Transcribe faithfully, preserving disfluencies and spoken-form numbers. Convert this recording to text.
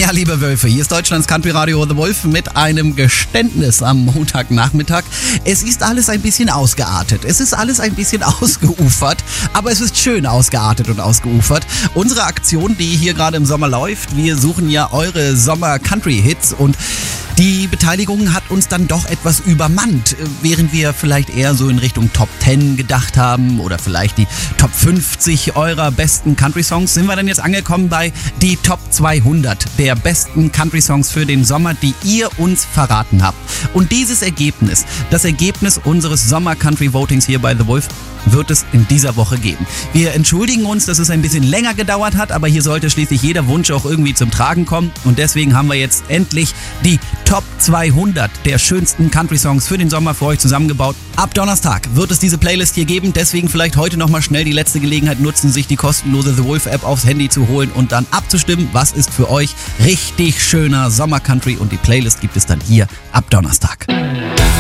Ja, liebe Wölfe, hier ist Deutschlands Country Radio The Wolf mit einem Geständnis am Montagnachmittag. Es ist alles ein bisschen ausgeartet. Es ist alles ein bisschen ausgeufert, aber es ist schön ausgeartet und ausgeufert. Unsere Aktion, die hier gerade im Sommer läuft, wir suchen ja eure Sommer-Country-Hits und die Beteiligung hat uns dann doch etwas übermannt, während wir vielleicht eher so in Richtung Top zehn gedacht haben oder vielleicht die Top fünfzig eurer besten Country-Songs, sind wir dann jetzt angekommen bei die Top zweihundert der besten Country-Songs für den Sommer, die ihr uns verraten habt. Und dieses Ergebnis, das Ergebnis unseres Sommer-Country-Votings hier bei The Wolf, wird es in dieser Woche geben. Wir entschuldigen uns, dass es ein bisschen länger gedauert hat, aber hier sollte schließlich jeder Wunsch auch irgendwie zum Tragen kommen und deswegen haben wir jetzt endlich die Top zweihundert der schönsten Country-Songs für den Sommer für euch zusammengebaut. Ab Donnerstag wird es diese Playlist hier geben, deswegen vielleicht heute nochmal schnell die letzte Gelegenheit nutzen, sich die kostenlose The Wolf App aufs Handy zu holen und dann abzustimmen, was ist für euch richtig schöner Sommer-Country und die Playlist gibt es dann hier ab Donnerstag.